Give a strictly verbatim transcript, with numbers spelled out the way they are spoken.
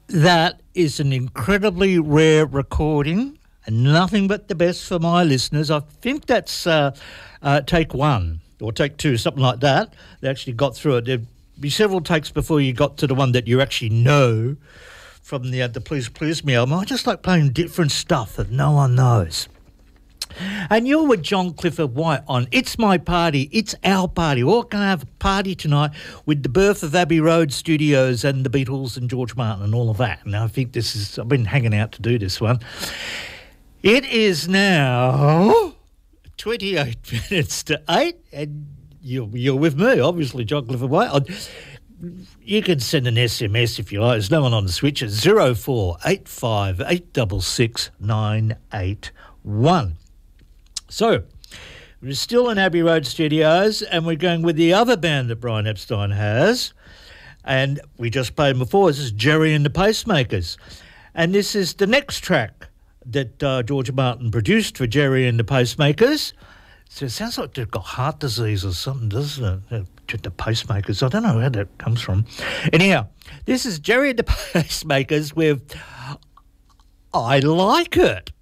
That is an incredibly rare recording, and nothing but the best for my listeners. I think that's uh, uh, take one or take two, something like that. They actually got through it. There'd be several takes before you got to the one that you actually know from the, uh, the Please Please Me album. I just like playing different stuff that no one knows. And you're with John Clifford White on It's My Party, It's Our Party. We're going to have a party tonight with the birth of Abbey Road Studios and the Beatles and George Martin and all of that. And I think this is, I've been hanging out to do this one. It is now twenty-eight minutes to eight, and you're, you're with me, obviously, John Clifford White. You can send an S M S if you like. There's no one on the switch. It's zero four eight five eight six six nine eight one. So, we're still in Abbey Road Studios, and we're going with the other band that Brian Epstein has. And we just played before. This is Gerry and the Pacemakers. And this is the next track that uh, George Martin produced for Gerry and the Pacemakers. So it sounds like they've got heart disease or something, doesn't it? The Pacemakers. I don't know where that comes from. Anyhow, this is Gerry and the Pacemakers with I Like It.